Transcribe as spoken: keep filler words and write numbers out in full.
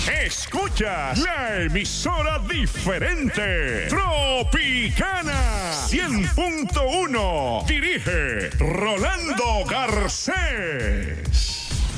Escuchas la emisora diferente. Tropicana cien punto uno. Dirige Rolando Garcés.